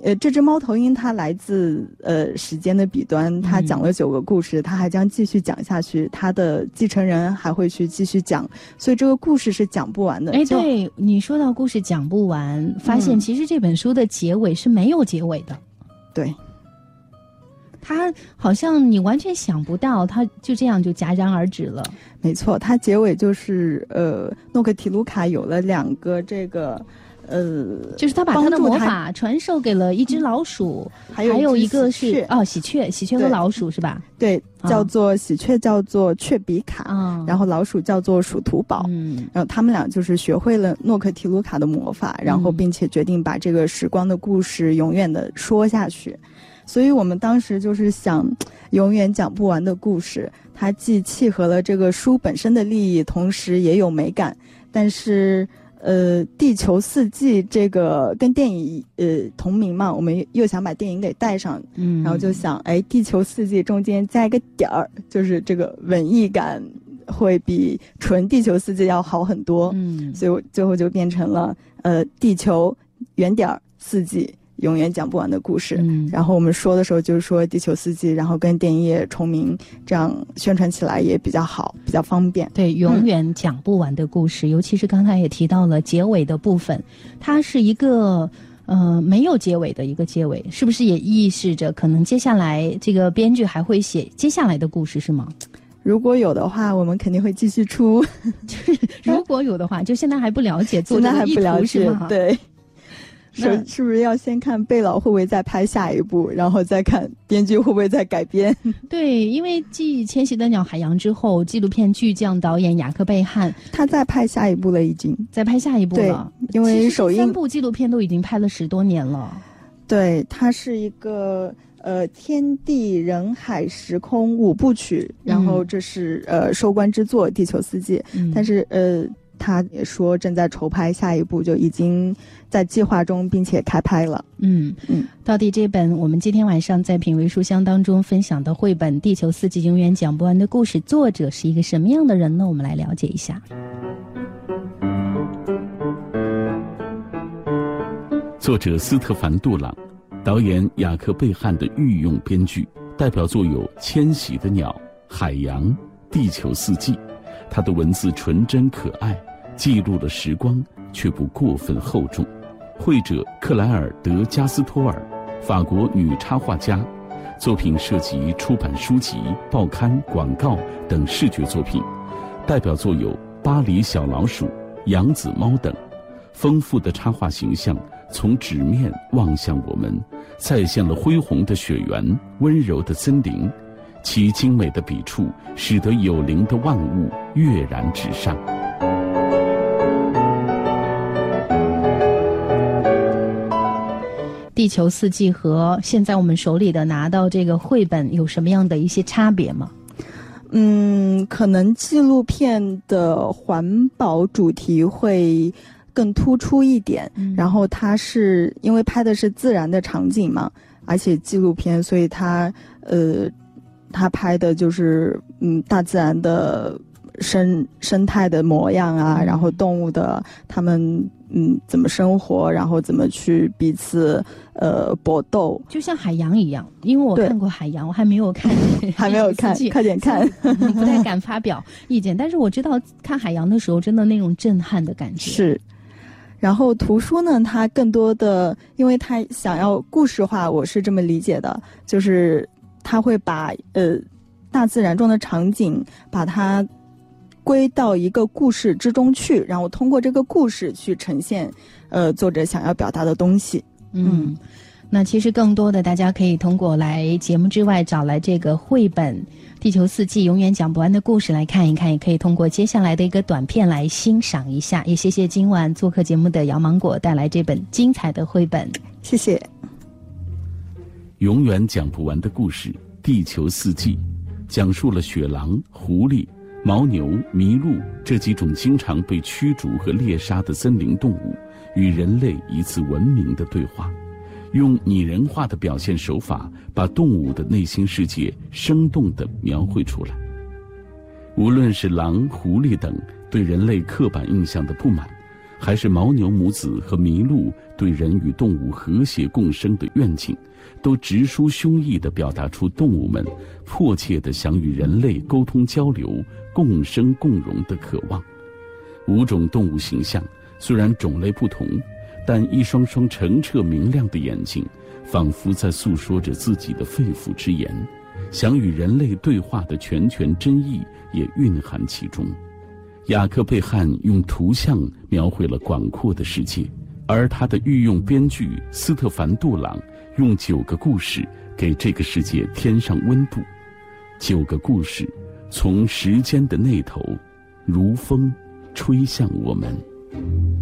这只猫头鹰它来自时间的彼端，它讲了9个故事，它还将继续讲下去，它的继承人还会去继续讲，所以这个故事是讲不完的。 对，你说到故事讲不完，发现其实这本书的结尾是没有结尾的。 对， 它好像你完全想不到，它就这样就戛然而止了。 没错，它结尾就是诺克提卢卡有了2个这个。 就是他把他的魔法传授给了一只老鼠，还有一个是喜鹊和老鼠是吧？ 对，叫做喜鹊叫做雀比卡，然后老鼠叫做鼠图堡，然后他们俩就是学会了诺克提卢卡的魔法，然后并且决定把这个时光的故事永远的说下去。所以我们当时就是想，永远讲不完的故事，它既契合了这个书本身的利益，同时也有美感，但是。地球4季这个跟电影同名嘛，我们又想把电影给带上，然后就想，地球4季中间加一个点儿，就是这个文艺感会比纯地球4季要好很多，所以最后就变成了地球圆点4季。永远讲不完的故事，然后我们说的时候就是说地球4季，然后跟电影也重名，这样宣传起来也比较好，比较方便。 对，永远讲不完的故事，尤其是刚才也提到了结尾的部分，它是一个没有结尾的一个结尾，是不是也意示着可能接下来这个编剧还会写接下来的故事，是吗？ 如果有的话，我们肯定会继续出。 就是如果有的话，就现在还不了解作者的意图是吗？ 对。是不是要先看贝老会不会再拍下一部，然后再看编剧会不会再改编？ 对，因为继《迁徙的鸟海洋》之后，纪录片巨匠导演雅克贝汉他在拍下一部了，已经在拍下一部了。 对，因为首映 3部纪录片都已经拍了10多年了。 对，它是一个天地人海时空5部曲，然后这是收官之作《地球4季》，但是他也说正在筹拍下一部，就已经在计划中，并且开拍了。 到底这本我们今天晚上在品味书香当中分享的绘本《地球4季永远讲不完的故事》，作者是一个什么样的人呢？我们来了解一下。 作者斯特凡·杜朗，导演雅克·贝汉的御用编剧，代表作有《迁徙的鸟》、《海洋》、《地球4季》。他的文字纯真可爱，记录了时光，却不过分厚重。绘者克莱尔·德·加斯托尔，法国女插画家，作品涉及出版书籍、报刊、广告等视觉作品，代表作有《巴黎小老鼠》、《扬子猫》等。丰富的插画形象从纸面望向我们，再现了恢宏的雪原、温柔的森林。其精美的笔触使得有灵的万物跃然纸上。 地球4季和现在我们手里的拿到这个绘本有什么样的一些差别吗？ 可能纪录片的环保主题会更突出一点，然后它是因为拍的是自然的场景嘛，而且纪录片，所以它拍的就是大自然的生态的模样啊，然后动物的他们怎么生活，然后怎么去彼此搏斗， 就像海洋一样。因为我看过海洋，我还没有看还没有看，快点看。 不太敢发表意见，但是我知道看海洋的时候真的那种震撼的感觉是。然后图书呢，它更多的因为它想要故事化，我是这么理解的，就是他会把大自然中的场景把它归到一个故事之中去，然后通过这个故事去呈现作者想要表达的东西。 那其实更多的大家可以通过来节目之外找来这个绘本《地球4季永远讲不完的故事》来看一看，也可以通过接下来的一个短片来欣赏一下。也谢谢今晚做客节目的杨芒果带来这本精彩的绘本， 谢谢。 永远讲不完的故事《地球4季》讲述了雪狼、狐狸、牦牛、麋鹿这几种经常被驱逐和猎杀的森林动物与人类一次文明的对话，用拟人化的表现手法把动物的内心世界生动地描绘出来。无论是狼、狐狸等对人类刻板印象的不满， 还是牦牛母子和麋鹿对人与动物和谐共生的愿景，都直抒胸臆地表达出动物们迫切地想与人类沟通交流、共生共荣的渴望。5种动物形象虽然种类不同，但一双双澄澈明亮的眼睛，仿佛在诉说着自己的肺腑之言，想与人类对话的拳拳真意也蕴含其中。雅克贝汉用图像描绘了广阔的世界，而他的御用编剧斯特凡·杜朗用9个故事给这个世界添上温度。9个故事从时间的那头如风吹向我们。